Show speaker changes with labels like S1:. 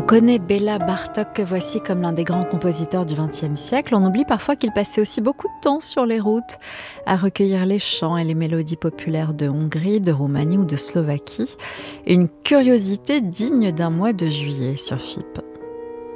S1: Connaît Béla Bartók que voici comme l'un des grands compositeurs du XXe siècle. On oublie parfois qu'il passait aussi beaucoup de temps sur les routes à recueillir les chants et les mélodies populaires de Hongrie, de Roumanie ou de Slovaquie. Une curiosité digne d'un mois de juillet sur FIP.